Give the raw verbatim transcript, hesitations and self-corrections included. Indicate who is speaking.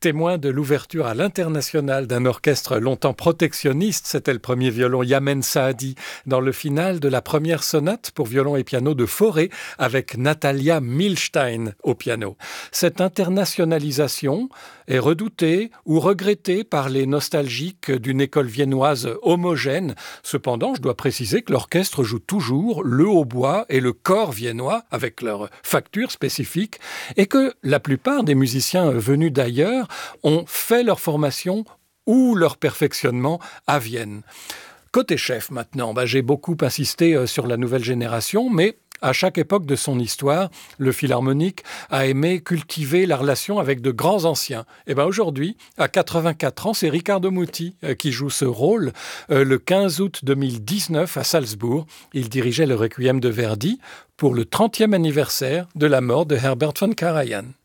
Speaker 1: Témoin de l'ouverture à l'international d'un orchestre longtemps protectionniste, c'était le premier violon Yamen Saadi dans le final de la première sonate pour violon et piano de Fauré avec Natalia Milstein au piano. Cette internationalisation est redoutée ou regrettée par les nostalgiques d'une école viennoise homogène. Cependant, je dois préciser que l'orchestre joue toujours le hautbois et le cor viennois avec leurs factures spécifiques et que la plupart des musiciens venus d'ailleurs ont fait leur formation ou leur perfectionnement à Vienne. Côté chef maintenant, bah, j'ai beaucoup insisté sur la nouvelle génération, mais à chaque époque de son histoire, le philharmonique a aimé cultiver la relation avec de grands anciens. Et ben aujourd'hui, à quatre-vingt-quatre ans, c'est Riccardo Muti qui joue ce rôle. Le quinze août deux mille dix-neuf, à Salzbourg, il dirigeait le Requiem de Verdi pour le trentième anniversaire de la mort de Herbert von Karajan.